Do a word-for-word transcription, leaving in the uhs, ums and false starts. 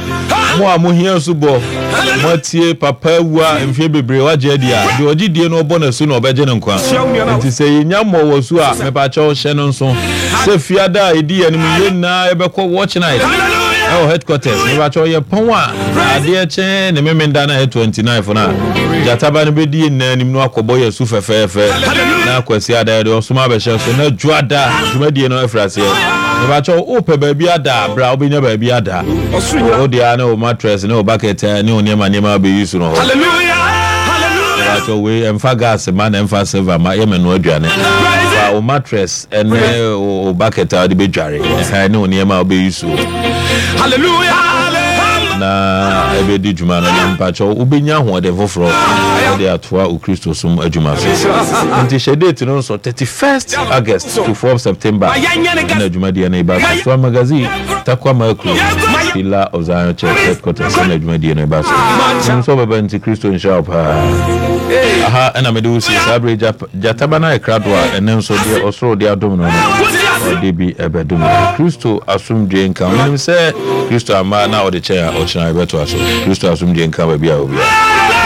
mo a mo hia so bo mo tie papa wua mfie bebre waje dia de ogidie no obo na su na obeje ne nkwa nti se yenya mo wo su a me ba cha o hye no nso se fiada edi anim ye na ebekọ watch night oh headquarters me ba cha o ye pon a ade eche ne memenda na twenty-nine for na jataba ne bedi na anim no akobo ye su fefefe na kwasi ada de osuma be hye so na juada jumadie no afrase me ba cha o pe ba bi ada bra obenya ba bi ada o dia na o mattress na o bucket ni o niema niema be use no hallelujah hallelujah so we emfa gas man emfa silver ma ye me no aduane fa o mattress and o bucket a de be dware eh ni o niema be use hallelujah na ebe di juma na mpacho ubenya ho de foforo de atoa o Kristo sum adwuma so nti shedate no so thirty-first August to fourth September na juma dia na iba so magazine takwa makro ila ozan church headquarters na juma dia na iba so so baba nti Kristo nshop aha na me do si sabre jatabana e kradwa enen so de osoro de adom no de bi ebedum Kristo asumdwe nka wonim se Kristo ama na o de chair o china beto aso Kristo asumdwe nka ba bia obi